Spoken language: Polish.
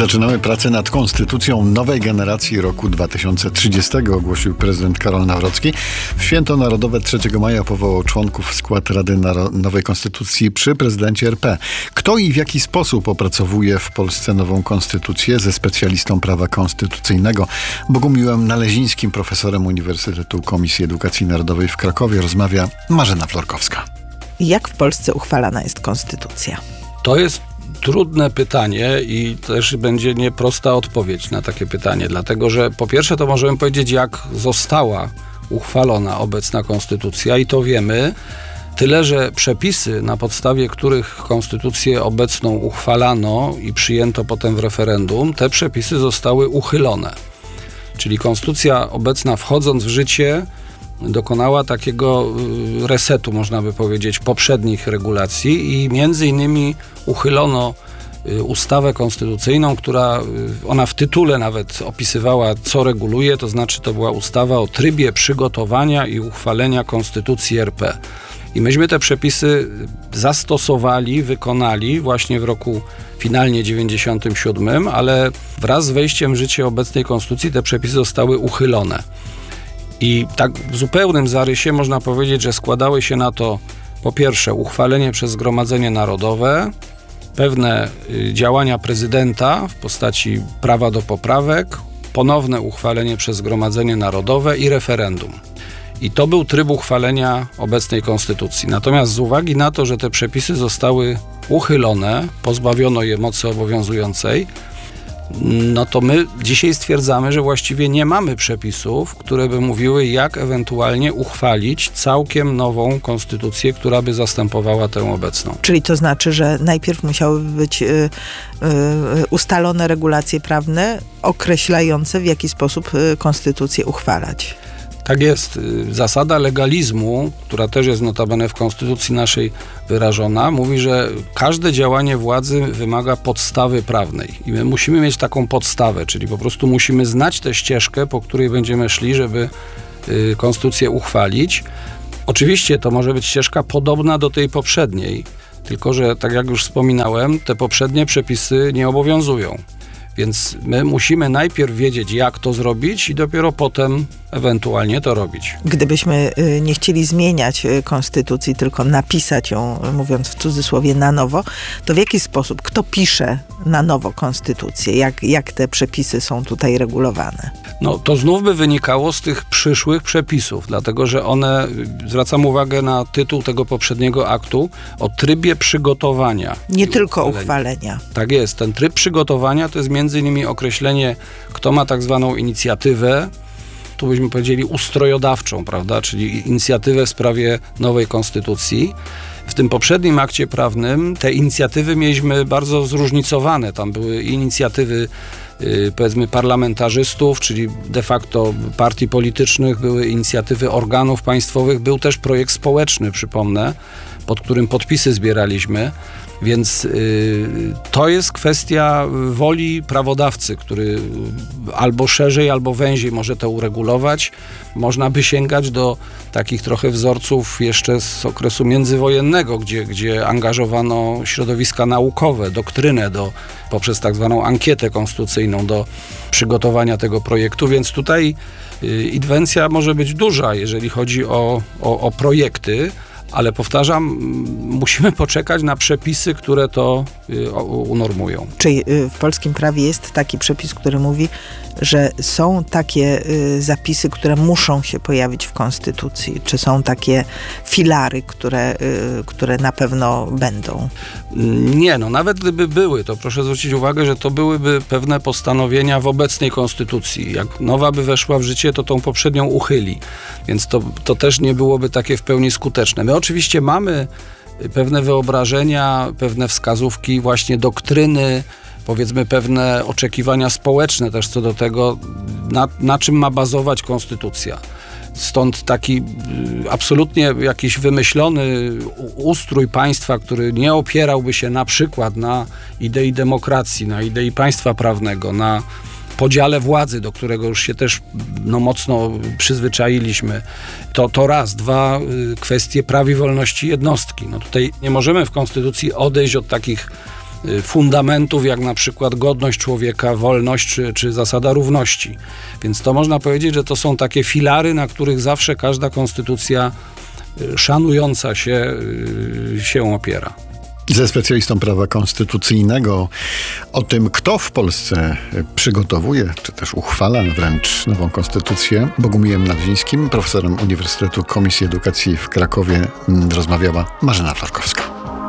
Zaczynamy pracę nad konstytucją nowej generacji roku 2030, ogłosił prezydent Karol Nawrocki. W Święto Narodowe 3 maja powołał członków w skład Rady Nowej Konstytucji przy prezydencie RP. Kto i w jaki sposób opracowuje w Polsce nową konstytucję? Ze specjalistą prawa konstytucyjnego Bogumiłem Nalezińskim, profesorem Uniwersytetu Komisji Edukacji Narodowej w Krakowie, rozmawia Marzena Florkowska. Jak w Polsce uchwalana jest konstytucja? To jest trudne pytanie i też będzie nieprosta odpowiedź na takie pytanie, dlatego że po pierwsze to możemy powiedzieć, jak została uchwalona obecna konstytucja i to wiemy, tyle że przepisy, na podstawie których konstytucję obecną uchwalano i przyjęto potem w referendum, te przepisy zostały uchylone. Czyli konstytucja obecna, wchodząc w życie, dokonała takiego resetu, można by powiedzieć, poprzednich regulacji i między innymi uchylono ustawę konstytucyjną, która, ona w tytule nawet opisywała, co reguluje, to znaczy to była ustawa o trybie przygotowania i uchwalenia Konstytucji RP. I myśmy te przepisy zastosowali, wykonali właśnie w roku finalnie 97, ale wraz z wejściem w życie obecnej konstytucji te przepisy zostały uchylone. I tak w zupełnym zarysie można powiedzieć, że składały się na to po pierwsze uchwalenie przez Zgromadzenie Narodowe, pewne działania prezydenta w postaci prawa do poprawek, ponowne uchwalenie przez Zgromadzenie Narodowe i referendum. I to był tryb uchwalenia obecnej konstytucji. Natomiast z uwagi na to, że te przepisy zostały uchylone, pozbawiono je mocy obowiązującej, no to my dzisiaj stwierdzamy, że właściwie nie mamy przepisów, które by mówiły, jak ewentualnie uchwalić całkiem nową konstytucję, która by zastępowała tę obecną. Czyli to znaczy, że najpierw musiałyby być ustalone regulacje prawne określające, w jaki sposób konstytucję uchwalać. Tak jest. Zasada legalizmu, która też jest notabene w konstytucji naszej wyrażona, mówi, że każde działanie władzy wymaga podstawy prawnej. I my musimy mieć taką podstawę, czyli po prostu musimy znać tę ścieżkę, po której będziemy szli, żeby konstytucję uchwalić. Oczywiście to może być ścieżka podobna do tej poprzedniej, tylko że, tak jak już wspominałem, te poprzednie przepisy nie obowiązują. Więc my musimy najpierw wiedzieć, jak to zrobić i dopiero potem ewentualnie to robić. Gdybyśmy nie chcieli zmieniać konstytucji, tylko napisać ją, mówiąc w cudzysłowie, na nowo, to w jaki sposób, kto pisze na nowo konstytucję? Jak te przepisy są tutaj regulowane? No to znów by wynikało z tych przyszłych przepisów, dlatego że one, zwracam uwagę na tytuł tego poprzedniego aktu, o trybie przygotowania. Nie tylko uchwalenia. Tak jest. Ten tryb przygotowania to jest między innymi określenie, kto ma tak zwaną inicjatywę, tu byśmy powiedzieli ustrojodawczą, prawda, czyli inicjatywę w sprawie nowej konstytucji. W tym poprzednim akcie prawnym te inicjatywy mieliśmy bardzo zróżnicowane. Tam były inicjatywy powiedzmy parlamentarzystów, czyli de facto partii politycznych, były inicjatywy organów państwowych, był też projekt społeczny, przypomnę, pod którym podpisy zbieraliśmy. Więc to jest kwestia woli prawodawcy, który albo szerzej, albo węziej może to uregulować. Można by sięgać do takich trochę wzorców jeszcze z okresu międzywojennego, gdzie angażowano środowiska naukowe, doktrynę poprzez tak zwaną ankietę konstytucyjną do przygotowania tego projektu, więc tutaj inwencja może być duża, jeżeli chodzi o projekty. Ale powtarzam, musimy poczekać na przepisy, które to unormują. Czyli w polskim prawie jest taki przepis, który mówi, że są takie zapisy, które muszą się pojawić w konstytucji? Czy są takie filary, które na pewno będą? Nie, nawet gdyby były, to proszę zwrócić uwagę, że to byłyby pewne postanowienia w obecnej konstytucji. Jak nowa by weszła w życie, to tą poprzednią uchyli. Więc to też nie byłoby takie w pełni skuteczne. My oczywiście mamy pewne wyobrażenia, pewne wskazówki, właśnie doktryny, powiedzmy pewne oczekiwania społeczne też co do tego, na czym ma bazować konstytucja. Stąd taki absolutnie jakiś wymyślony ustrój państwa, który nie opierałby się na przykład na idei demokracji, na idei państwa prawnego, na podziale władzy, do którego już się też mocno przyzwyczailiśmy. To raz. Dwa, kwestie praw i wolności jednostki. Tutaj nie możemy w konstytucji odejść od takich fundamentów, jak na przykład godność człowieka, wolność czy zasada równości. Więc to można powiedzieć, że to są takie filary, na których zawsze każda konstytucja szanująca się opiera. Ze specjalistą prawa konstytucyjnego o tym, kto w Polsce przygotowuje, czy też uchwala wręcz nową konstytucję, Bogumiłem Nadzińskim, profesorem Uniwersytetu Komisji Edukacji w Krakowie, rozmawiała Marzena Flarkowska.